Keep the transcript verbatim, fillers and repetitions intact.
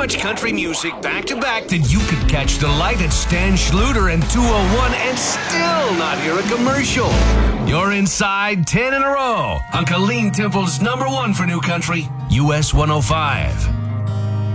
much country music back to back that you could catch the light at Stan Schluter and two oh one and still not hear a commercial. You're inside ten in a row on Colleen Temple's number one for new country, U S one oh five.